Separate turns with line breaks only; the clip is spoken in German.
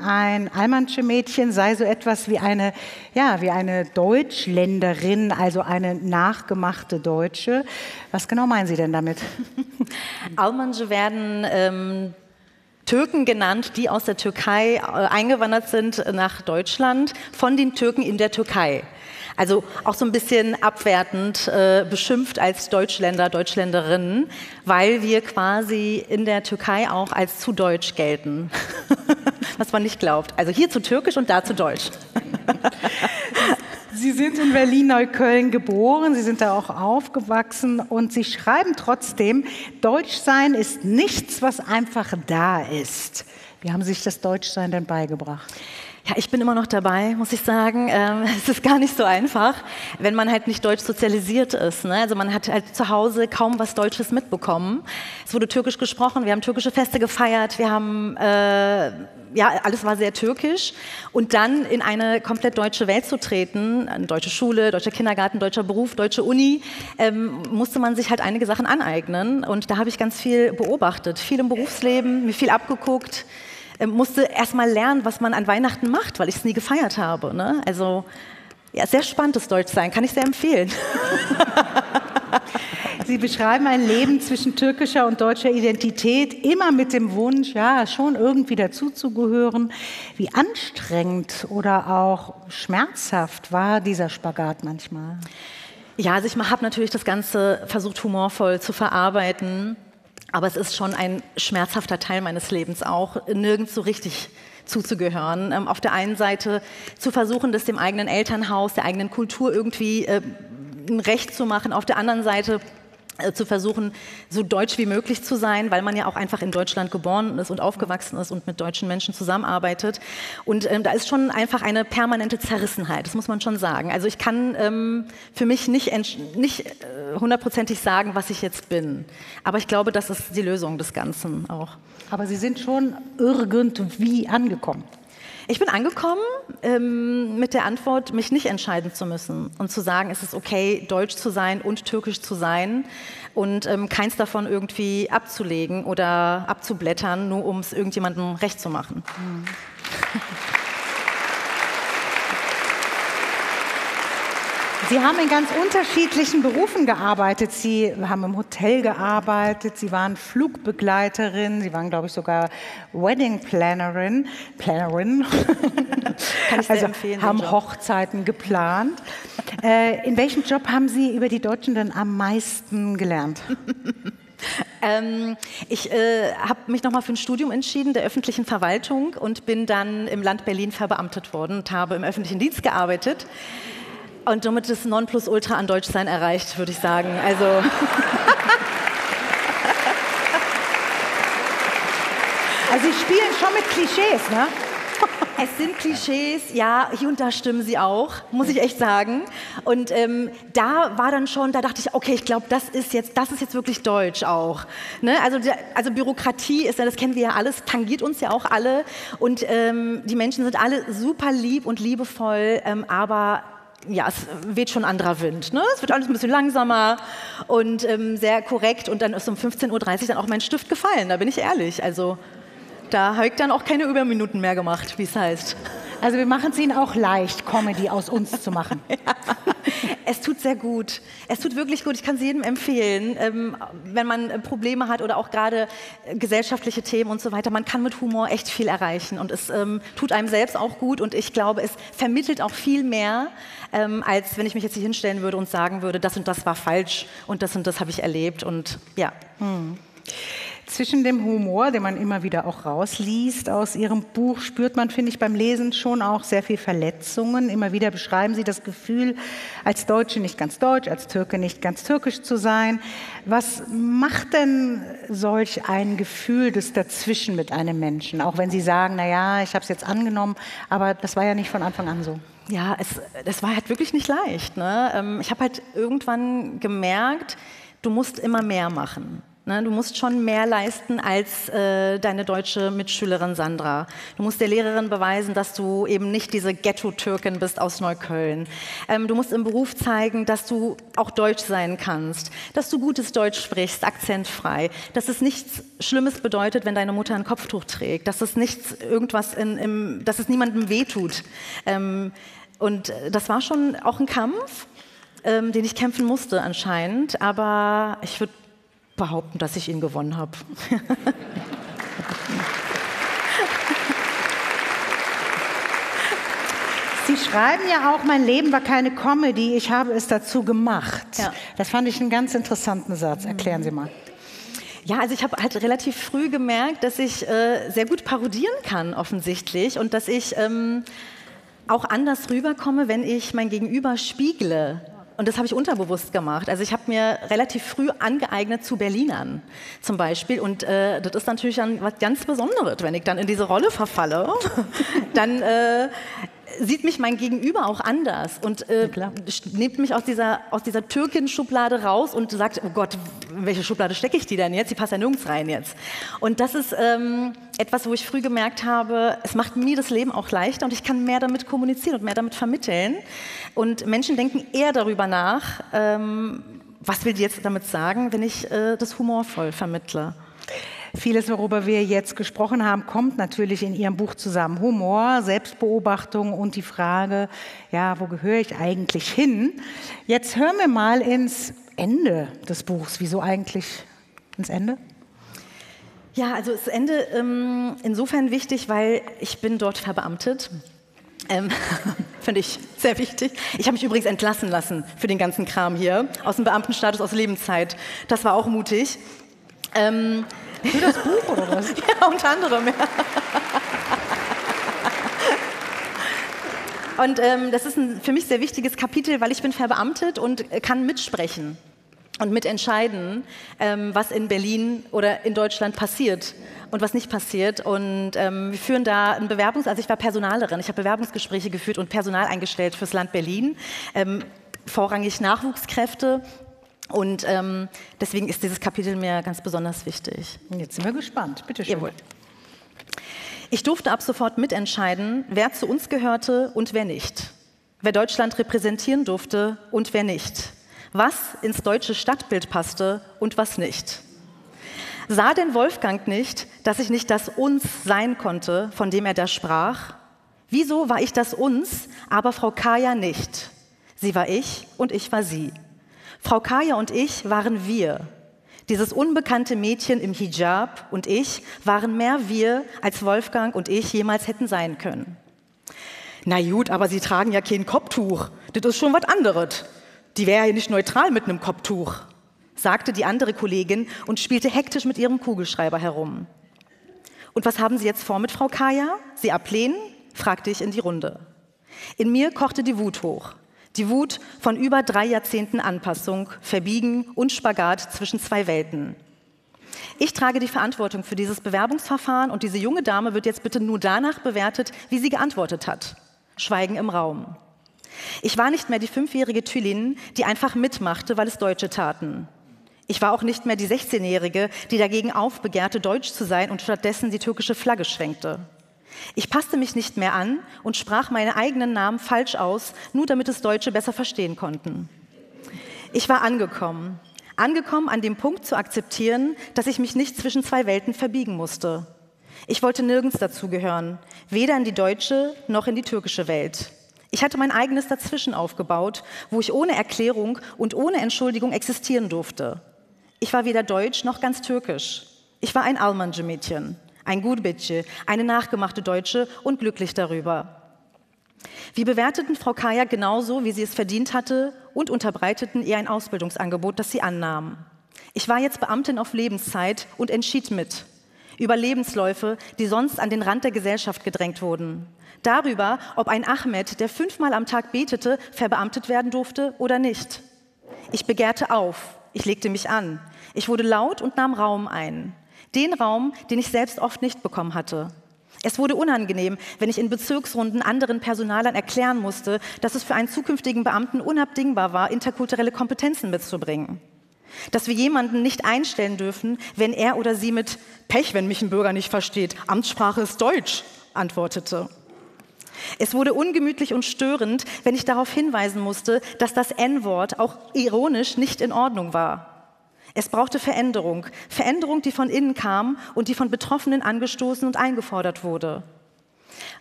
ein Almansche-Mädchen sei so etwas wie eine, ja, wie eine Deutschländerin, also eine nachgemachte Deutsche. Was genau meinen Sie denn damit?
Almansche werden Türken genannt, die aus der Türkei eingewandert sind nach Deutschland, von den Türken in der Türkei. Also auch so ein bisschen abwertend beschimpft als Deutschländer, Deutschländerinnen, weil wir quasi in der Türkei auch als zu deutsch gelten. Was man nicht glaubt. Also hier zu türkisch und da zu deutsch.
Sie sind in Berlin-Neukölln geboren, Sie sind da auch aufgewachsen und Sie schreiben trotzdem, Deutschsein ist nichts, was einfach da ist. Wie haben Sie sich das Deutschsein denn beigebracht?
Ja, ich bin immer noch dabei, muss ich sagen. Es ist gar nicht so einfach, wenn man halt nicht deutsch sozialisiert ist. Ne? Also man hat halt zu Hause kaum was Deutsches mitbekommen. Es wurde türkisch gesprochen, wir haben türkische Feste gefeiert, wir haben, ja, alles war sehr türkisch. Und dann in eine komplett deutsche Welt zu treten, eine deutsche Schule, deutscher Kindergarten, deutscher Beruf, deutsche Uni, musste man sich halt einige Sachen aneignen. Und da habe ich ganz viel beobachtet, viel im Berufsleben, mir viel abgeguckt. Musste erst mal lernen, was man an Weihnachten macht, weil ich es nie gefeiert habe. Ne? Also, ja, sehr spannendes Deutschsein, kann ich sehr empfehlen.
Sie beschreiben ein Leben zwischen türkischer und deutscher Identität, immer mit dem Wunsch, ja, schon irgendwie dazuzugehören. Wie anstrengend oder auch schmerzhaft war dieser Spagat manchmal?
Ja, also ich habe natürlich das Ganze versucht, humorvoll zu verarbeiten. Aber es ist schon ein schmerzhafter Teil meines Lebens auch, nirgends so richtig zuzugehören. Auf der einen Seite zu versuchen, das dem eigenen Elternhaus, der eigenen Kultur irgendwie ein Recht zu machen. Auf der anderen Seite zu versuchen, so deutsch wie möglich zu sein, weil man ja auch einfach in Deutschland geboren ist und aufgewachsen ist und mit deutschen Menschen zusammenarbeitet. Und da ist schon einfach eine permanente Zerrissenheit, das muss man schon sagen. Also ich kann für mich nicht hundertprozentig sagen, was ich jetzt bin. Aber ich glaube, das ist die Lösung des Ganzen auch.
Aber Sie sind schon irgendwie angekommen.
Ich bin angekommen mit der Antwort, mich nicht entscheiden zu müssen und zu sagen, es ist okay, deutsch zu sein und türkisch zu sein und keins davon irgendwie abzulegen oder abzublättern, nur um es irgendjemandem recht zu machen. Mhm.
Sie haben in ganz unterschiedlichen Berufen gearbeitet. Sie haben im Hotel gearbeitet, Sie waren Flugbegleiterin, Sie waren, glaube ich, sogar Wedding Plannerin.
Kann ich sehr empfehlen,
haben Hochzeiten geplant. In welchem Job haben Sie über die Deutschen denn am meisten gelernt?
Ich habe mich nochmal für ein Studium entschieden, der öffentlichen Verwaltung, und bin dann im Land Berlin verbeamtet worden und habe im öffentlichen Dienst gearbeitet. Und somit ist Nonplusultra an Deutschsein erreicht, würde ich sagen. Also
Sie spielen schon mit Klischees, ne?
Es sind Klischees, ja, hier und da stimmen sie auch, muss ich echt sagen. Und da war dann schon, da dachte ich, okay, ich glaube, das ist jetzt wirklich deutsch auch. Ne? Also Bürokratie ist ja, das kennen wir ja alles, tangiert uns ja auch alle. Und die Menschen sind alle super lieb und liebevoll, aber ja, es weht schon anderer Wind. Ne? Es wird alles ein bisschen langsamer und sehr korrekt. Und dann ist um 15:30 Uhr dann auch mein Stift gefallen, da bin ich ehrlich. Also da habe ich dann auch keine Überminuten mehr gemacht, wie es heißt.
Also wir machen es Ihnen auch leicht, Comedy aus uns zu machen.
Ja. Es tut sehr gut. Es tut wirklich gut. Ich kann es jedem empfehlen, wenn man Probleme hat oder auch gerade gesellschaftliche Themen und so weiter. Man kann mit Humor echt viel erreichen und es tut einem selbst auch gut und ich glaube, es vermittelt auch viel mehr, als wenn ich mich jetzt hier hinstellen würde und sagen würde, das und das war falsch und das habe ich erlebt und ja.
Zwischen dem Humor, den man immer wieder auch rausliest aus Ihrem Buch, spürt man, finde ich, beim Lesen schon auch sehr viel Verletzungen. Immer wieder beschreiben Sie das Gefühl, als Deutsche nicht ganz deutsch, als Türke nicht ganz türkisch zu sein. Was macht denn solch ein Gefühl des Dazwischen mit einem Menschen? Auch wenn Sie sagen, naja, ich habe es jetzt angenommen, aber das war ja nicht von Anfang an so.
Ja, das war halt wirklich nicht leicht. Ne? Ich habe halt irgendwann gemerkt, du musst immer mehr machen. Ne, du musst schon mehr leisten als deine deutsche Mitschülerin Sandra. Du musst der Lehrerin beweisen, dass du eben nicht diese Ghetto-Türkin bist aus Neukölln. Du musst im Beruf zeigen, dass du auch deutsch sein kannst, dass du gutes Deutsch sprichst, akzentfrei, dass es nichts Schlimmes bedeutet, wenn deine Mutter ein Kopftuch trägt, dass es nichts dass es niemandem wehtut. Und das war schon auch ein Kampf, den ich kämpfen musste anscheinend, aber ich würde behaupten, dass ich ihn gewonnen habe.
Sie schreiben ja auch, mein Leben war keine Comedy, ich habe es dazu gemacht.
Ja.
Das fand ich einen ganz interessanten Satz. Erklären Sie mal.
Ja, also ich habe halt relativ früh gemerkt, dass ich sehr gut parodieren kann, offensichtlich, und dass ich auch anders rüberkomme, wenn ich mein Gegenüber spiegle. Und das habe ich unterbewusst gemacht. Also ich habe mir relativ früh angeeignet zu Berlinern zum Beispiel. Und das ist natürlich dann was ganz Besonderes, wenn ich dann in diese Rolle verfalle. Dann sieht mich mein Gegenüber auch anders und nimmt mich aus dieser Türkin-Schublade raus und sagt, oh Gott, in welche Schublade stecke ich die denn jetzt? Die passt ja nirgends rein jetzt. Und das ist etwas, wo ich früh gemerkt habe, es macht mir das Leben auch leichter und ich kann mehr damit kommunizieren und mehr damit vermitteln. Und Menschen denken eher darüber nach, was will die jetzt damit sagen, wenn ich das humorvoll vermittle.
Vieles, worüber wir jetzt gesprochen haben, kommt natürlich in Ihrem Buch zusammen. Humor, Selbstbeobachtung und die Frage, ja, wo gehöre ich eigentlich hin? Jetzt hören wir mal ins Ende des Buchs. Wieso eigentlich ins Ende?
Ja, also das Ende insofern wichtig, weil ich bin dort verbeamtet. Finde ich sehr wichtig. Ich habe mich übrigens entlassen lassen für den ganzen Kram hier, aus dem Beamtenstatus, aus Lebenszeit. Das war auch mutig.
Für das Buch oder was?
Ja, unter anderem. Ja. Und das ist ein für mich sehr wichtiges Kapitel, weil ich bin verbeamtet und kann mitsprechen und mitentscheiden, was in Berlin oder in Deutschland passiert und was nicht passiert. Und wir führen da also ich war Personalerin, ich habe Bewerbungsgespräche geführt und Personal eingestellt fürs Land Berlin, vorrangig Nachwuchskräfte. Und deswegen ist dieses Kapitel mir ganz besonders wichtig.
Jetzt sind wir gespannt. Bitte schön.
Jawohl. Ich durfte ab sofort mitentscheiden, wer zu uns gehörte und wer nicht. Wer Deutschland repräsentieren durfte und wer nicht. Was ins deutsche Stadtbild passte und was nicht. Sah denn Wolfgang nicht, dass ich nicht das Uns sein konnte, von dem er da sprach? Wieso war ich das Uns, aber Frau Kaya nicht? Sie war ich und ich war sie. Frau Kaya und ich waren wir. Dieses unbekannte Mädchen im Hijab und ich waren mehr wir, als Wolfgang und ich jemals hätten sein können. Na gut, aber Sie tragen ja kein Kopftuch. Das ist schon was anderes. Die wäre ja nicht neutral mit einem Kopftuch, sagte die andere Kollegin und spielte hektisch mit ihrem Kugelschreiber herum. Und was haben Sie jetzt vor mit Frau Kaya? Sie ablehnen? Fragte ich in die Runde. In mir kochte die Wut hoch. Die Wut von über 3 Jahrzehnten Anpassung, Verbiegen und Spagat zwischen 2 Welten. Ich trage die Verantwortung für dieses Bewerbungsverfahren und diese junge Dame wird jetzt bitte nur danach bewertet, wie sie geantwortet hat. Schweigen im Raum. Ich war nicht mehr die 5-jährige Tülin, die einfach mitmachte, weil es Deutsche taten. Ich war auch nicht mehr die 16-jährige, die dagegen aufbegehrte, deutsch zu sein und stattdessen die türkische Flagge schwenkte. Ich passte mich nicht mehr an und sprach meine eigenen Namen falsch aus, nur damit es Deutsche besser verstehen konnten. Ich war angekommen an dem Punkt zu akzeptieren, dass ich mich nicht zwischen 2 Welten verbiegen musste. Ich wollte nirgends dazugehören, weder in die deutsche noch in die türkische Welt. Ich hatte mein eigenes Dazwischen aufgebaut, wo ich ohne Erklärung und ohne Entschuldigung existieren durfte. Ich war weder deutsch noch ganz türkisch. Ich war ein Almancı-Mädchen. Ein Gurbetçi, eine nachgemachte Deutsche und glücklich darüber. Wir bewerteten Frau Kaya genauso, wie sie es verdient hatte und unterbreiteten ihr ein Ausbildungsangebot, das sie annahm. Ich war jetzt Beamtin auf Lebenszeit und entschied mit. Über Lebensläufe, die sonst an den Rand der Gesellschaft gedrängt wurden. Darüber, ob ein Ahmed, der 5-mal am Tag betete, verbeamtet werden durfte oder nicht. Ich begehrte auf, ich legte mich an. Ich wurde laut und nahm Raum ein. Den Raum, den ich selbst oft nicht bekommen hatte. Es wurde unangenehm, wenn ich in Bezirksrunden anderen Personalern erklären musste, dass es für einen zukünftigen Beamten unabdingbar war, interkulturelle Kompetenzen mitzubringen. dass wir jemanden nicht einstellen dürfen, wenn er oder sie mit Pech, wenn mich ein Bürger nicht versteht, Amtssprache ist Deutsch, antwortete. Es wurde ungemütlich und störend, wenn ich darauf hinweisen musste, dass das N-Wort auch ironisch nicht in Ordnung war. Es brauchte Veränderung, Veränderung, die von innen kam und die von Betroffenen angestoßen und eingefordert wurde.